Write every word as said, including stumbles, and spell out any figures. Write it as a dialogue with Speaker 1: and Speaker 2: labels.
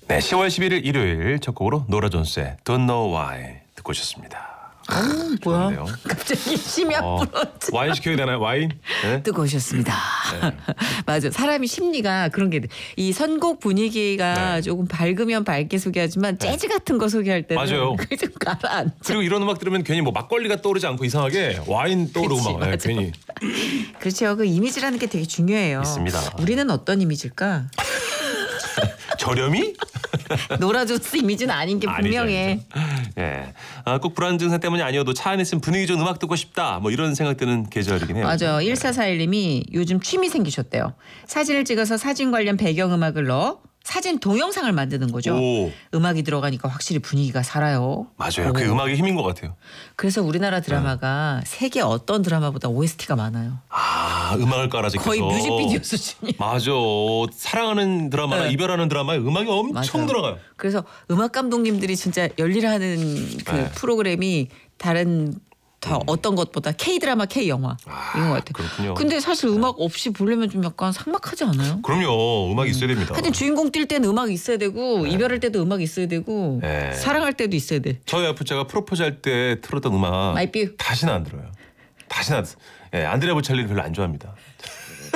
Speaker 1: 네, 시월 십일일 일요일 첫 곡으로 노라 존스의 Don't Know Why 듣고 오셨습니다.
Speaker 2: 아, 뭐야?
Speaker 1: 좋은데요?
Speaker 2: 갑자기 심야
Speaker 1: 어,
Speaker 2: 불었지.
Speaker 1: 와인 시켜야 되나요? 와인? 네?
Speaker 2: 듣고 오셨습니다.
Speaker 1: 네.
Speaker 2: 맞아. 사람이 심리가 그런 게 이 선곡 분위기가
Speaker 1: 네.
Speaker 2: 조금 밝으면 밝게 소개하지만 재즈 같은 거 소개할 때는
Speaker 1: 맞아요.
Speaker 2: 그게 좀 가라앉아.
Speaker 1: 그리고 이런 음악 들으면 괜히 뭐 막걸리가 떠오르지 않고 이상하게 와인 떠오르고
Speaker 2: 그치,
Speaker 1: 막 네,
Speaker 2: 맞아.
Speaker 1: 괜히
Speaker 2: 그렇죠. 그 이미지라는 게 되게 중요해요.
Speaker 1: 있습니다.
Speaker 2: 우리는 어떤 이미지일까?
Speaker 1: 저렴이?
Speaker 2: 노라 존스 이미지는 아닌 게 분명해.
Speaker 1: 아니죠, 예, 아, 꼭 불안 증상 때문이 아니어도 차 안에 있으면 분위기 좋은 음악 듣고 싶다. 뭐 이런 생각 드는 계절이긴 해요.
Speaker 2: 맞아. 일사사일님이 요즘 취미 생기셨대요. 사진을 찍어서 사진 관련 배경음악을 넣어 사진 동영상을 만드는 거죠.
Speaker 1: 오,
Speaker 2: 음악이 들어가니까 확실히 분위기가 살아요.
Speaker 1: 맞아요.
Speaker 2: 오.
Speaker 1: 그 음악의 힘인 것 같아요.
Speaker 2: 그래서 우리나라 드라마가 세계 어떤 드라마보다 오에스티가 많아요.
Speaker 1: 아, 음악을 깔아제껴서
Speaker 2: 거의 뮤직비디오 수준이에요.
Speaker 1: 맞아. 사랑하는 드라마나
Speaker 2: 네.
Speaker 1: 이별하는 드라마에 음악이 엄청
Speaker 2: 맞아요.
Speaker 1: 들어가요.
Speaker 2: 그래서 음악 감독님들이 진짜 열일하는 그
Speaker 1: 네.
Speaker 2: 프로그램이 다른 더 어떤 것보다 K 드라마, K 영화
Speaker 1: 아,
Speaker 2: 이런 것 같아요.
Speaker 1: 그렇군요.
Speaker 2: 근데 사실 음악 없이 보려면 좀 약간 삭막하지 않아요?
Speaker 1: 그럼요. 음악이 있어야 됩니다.
Speaker 2: 하여튼 주인공 뛸 때는 음악이 있어야 되고 이별할 때도 음악이 있어야 되고
Speaker 1: 네.
Speaker 2: 사랑할 때도 있어야 돼.
Speaker 1: 저희 아프자가 프로포즈 할 때 틀었던 음악
Speaker 2: 마이 뷰.
Speaker 1: 다시는 안 들어요. 다시는 안, 예, 안드레아 보첼리를 별로 안 좋아합니다.